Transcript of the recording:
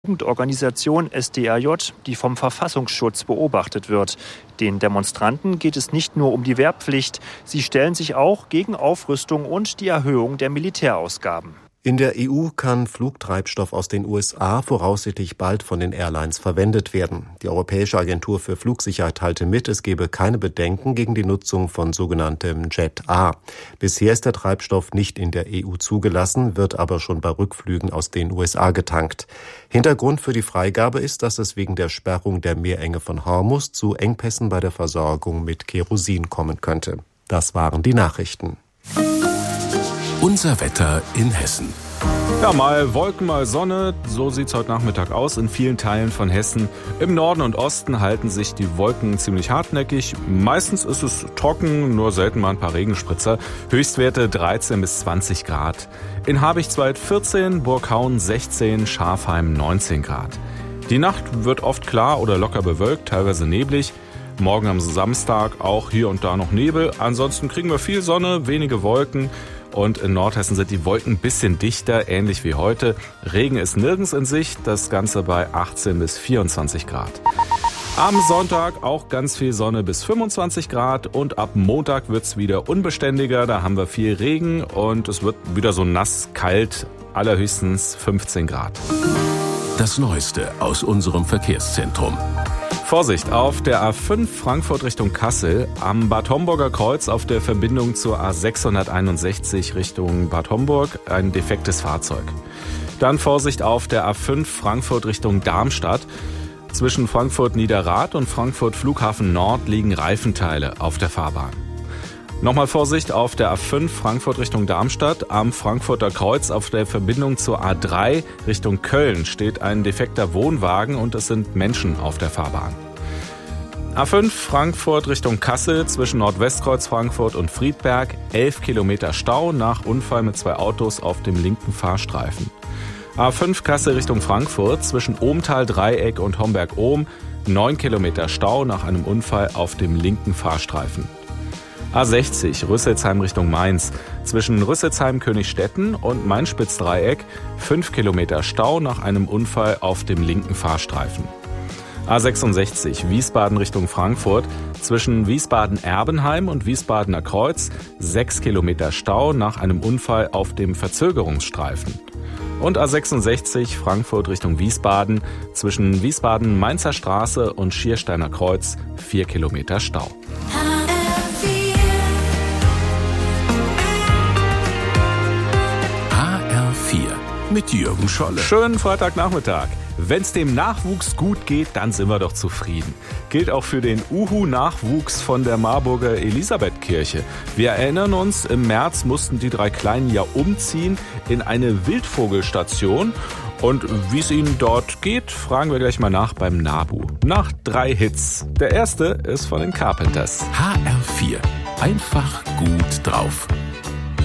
Jugendorganisation SDAJ, die vom Verfassungsschutz beobachtet wird. Den Demonstranten geht es nicht nur um die Wehrpflicht, sie stellen sich auch gegen Aufrüstung und die Erhöhung der Militärausgaben. In der EU kann Flugtreibstoff aus den USA voraussichtlich bald von den Airlines verwendet werden. Die Europäische Agentur für Flugsicherheit teilte mit, es gebe keine Bedenken gegen die Nutzung von sogenanntem Jet A. Bisher ist der Treibstoff nicht in der EU zugelassen, wird aber schon bei Rückflügen aus den USA getankt. Hintergrund für die Freigabe ist, dass es wegen der Sperrung der Meerenge von Hormuz zu Engpässen bei der Versorgung mit Kerosin kommen könnte. Das waren die Nachrichten. Unser Wetter in Hessen. Ja, mal Wolken, mal Sonne. So sieht's heute Nachmittag aus in vielen Teilen von Hessen. Im Norden und Osten halten sich die Wolken ziemlich hartnäckig. Meistens ist es trocken, nur selten mal ein paar Regenspritzer. Höchstwerte 13 bis 20 Grad. In Habichtswald 14, Burghauen 16, Schafheim 19 Grad. Die Nacht wird oft klar oder locker bewölkt, teilweise neblig. Morgen am Samstag auch hier und da noch Nebel. Ansonsten kriegen wir viel Sonne, wenige Wolken. Und in Nordhessen sind die Wolken ein bisschen dichter, ähnlich wie heute. Regen ist nirgends in Sicht, das Ganze bei 18 bis 24 Grad. Am Sonntag auch ganz viel Sonne bis 25 Grad und ab Montag wird's wieder unbeständiger. Da haben wir viel Regen und es wird wieder so nass, kalt, allerhöchstens 15 Grad. Das Neueste aus unserem Verkehrszentrum. Vorsicht, auf der A5 Frankfurt Richtung Kassel, am Bad Homburger Kreuz auf der Verbindung zur A661 Richtung Bad Homburg ein defektes Fahrzeug. Dann Vorsicht auf der A5 Frankfurt Richtung Darmstadt. Zwischen Frankfurt Niederrad und Frankfurt Flughafen Nord liegen Reifenteile auf der Fahrbahn. Nochmal Vorsicht auf der A5 Frankfurt Richtung Darmstadt. Am Frankfurter Kreuz auf der Verbindung zur A3 Richtung Köln steht ein defekter Wohnwagen und es sind Menschen auf der Fahrbahn. A5 Frankfurt Richtung Kassel zwischen Nordwestkreuz Frankfurt und Friedberg 11 Kilometer Stau nach Unfall mit 2 Autos auf dem linken Fahrstreifen. A5 Kassel Richtung Frankfurt zwischen Ohmtal-Dreieck und Homberg-Ohm 9 Kilometer Stau nach einem Unfall auf dem linken Fahrstreifen. A60 Rüsselsheim Richtung Mainz zwischen Rüsselsheim-Königstetten und Mainspitz-Dreieck 5 Kilometer Stau nach einem Unfall auf dem linken Fahrstreifen. A66 Wiesbaden Richtung Frankfurt zwischen Wiesbaden-Erbenheim und Wiesbadener Kreuz 6 Kilometer Stau nach einem Unfall auf dem Verzögerungsstreifen. Und A66 Frankfurt Richtung Wiesbaden zwischen Wiesbaden-Mainzer Straße und Schiersteiner Kreuz 4 Kilometer Stau. Mit Jürgen Scholle. Schönen Freitagnachmittag. Wenn's dem Nachwuchs gut geht, dann sind wir doch zufrieden. Gilt auch für den Uhu-Nachwuchs von der Marburger Elisabethkirche. Wir erinnern uns, im März mussten die 3 Kleinen ja umziehen in eine Wildvogelstation. Und wie es ihnen dort geht, fragen wir gleich mal nach beim NABU. Nach 3 Hits. Der erste ist von den Carpenters. HR4. Einfach gut drauf.